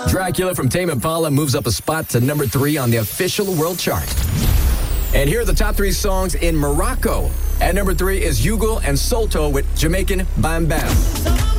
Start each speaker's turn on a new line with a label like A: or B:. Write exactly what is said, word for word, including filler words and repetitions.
A: Dracula from Tame Impala moves up a spot to number three on the official world chart. And here are the top three songs in Morocco. At number three is Hugo and Solto with Jamaican Bam Bam.